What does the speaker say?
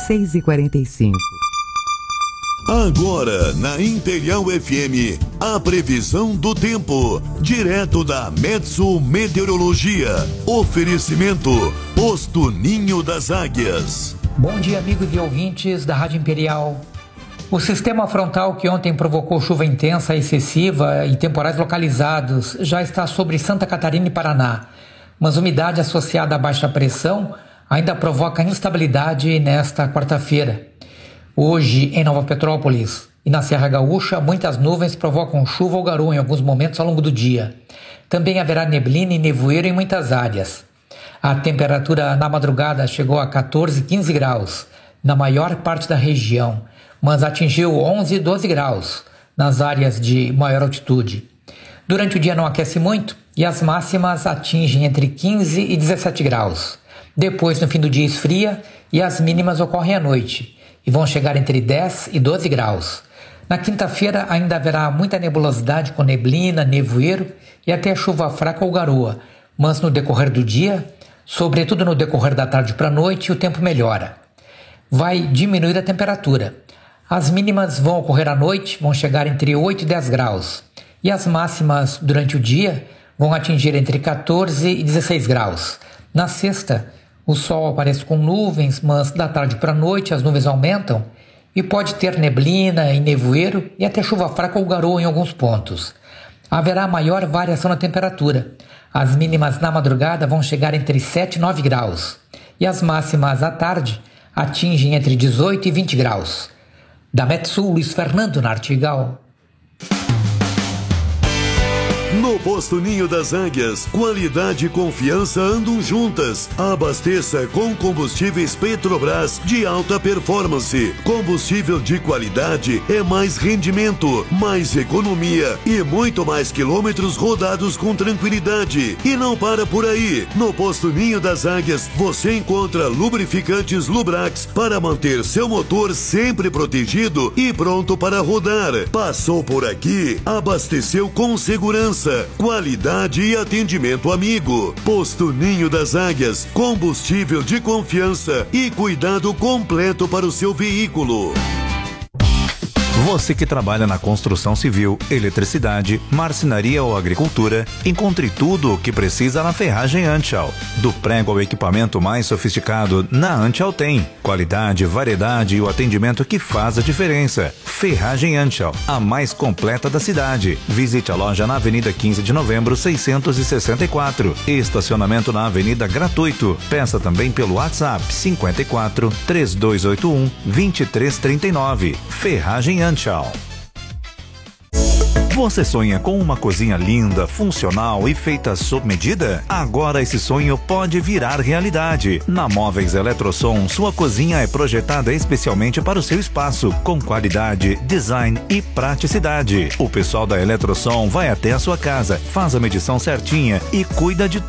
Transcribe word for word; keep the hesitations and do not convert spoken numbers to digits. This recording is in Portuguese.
seis e quarenta e cinco. Agora, na Imperial F M, a previsão do tempo, direto da Metsu Meteorologia. Oferecimento, Posto Ninho das Águias. Bom dia, amigos e ouvintes da Rádio Imperial. O sistema frontal que ontem provocou chuva intensa, excessiva e temporais localizados já está sobre Santa Catarina e Paraná, mas umidade associada à baixa pressão ainda provoca instabilidade nesta quarta-feira. Hoje, em Nova Petrópolis e na Serra Gaúcha, muitas nuvens provocam chuva ou garoa em alguns momentos ao longo do dia. Também haverá neblina e nevoeiro em muitas áreas. A temperatura na madrugada chegou a quatorze, quinze graus na maior parte da região, mas atingiu onze, doze graus nas áreas de maior altitude. Durante o dia não aquece muito e as máximas atingem entre quinze e dezessete graus. Depois, no fim do dia, esfria e as mínimas ocorrem à noite e vão chegar entre dez e doze graus. Na quinta-feira ainda haverá muita nebulosidade com neblina, nevoeiro e até chuva fraca ou garoa, mas no decorrer do dia, sobretudo no decorrer da tarde para a noite, o tempo melhora. Vai diminuir a temperatura. As mínimas vão ocorrer à noite, vão chegar entre oito e dez graus, e as máximas durante o dia vão atingir entre quatorze e dezesseis graus. Na sexta, o sol aparece com nuvens, mas da tarde para a noite as nuvens aumentam e pode ter neblina e nevoeiro e até chuva fraca ou garoa em alguns pontos. Haverá maior variação na temperatura. As mínimas na madrugada vão chegar entre sete e nove graus e as máximas à tarde atingem entre dezoito e vinte graus. Da Metsul, Luiz Fernando Nartigal. No Posto Ninho das Águias, qualidade e confiança andam juntas. Abasteça com combustíveis Petrobras de alta performance. Combustível de qualidade é mais rendimento, mais economia e muito mais quilômetros rodados com tranquilidade. E não para por aí. No Posto Ninho das Águias, você encontra lubrificantes Lubrax para manter seu motor sempre protegido e pronto para rodar. Passou por aqui, abasteceu com segurança, qualidade e atendimento amigo. Posto Ninho das Águias, combustível de confiança e cuidado completo para o seu veículo. Você que trabalha na construção civil, eletricidade, marcenaria ou agricultura, encontre tudo o que precisa na Ferragem Antial. Do prego ao equipamento mais sofisticado, na Antial tem qualidade, variedade e o atendimento que faz a diferença. Ferragem Antial, a mais completa da cidade. Visite a loja na Avenida quinze de novembro, seiscentos e sessenta e quatro. Estacionamento na Avenida gratuito. Peça também pelo WhatsApp cinquenta e quatro, três dois oito um, vinte e três trinta e nove. Ferragem Antial. Você sonha com uma cozinha linda, funcional e feita sob medida? Agora esse sonho pode virar realidade. Na Móveis Eletrosom, sua cozinha é projetada especialmente para o seu espaço, com qualidade, design e praticidade. O pessoal da Eletrosom vai até a sua casa, faz a medição certinha e cuida de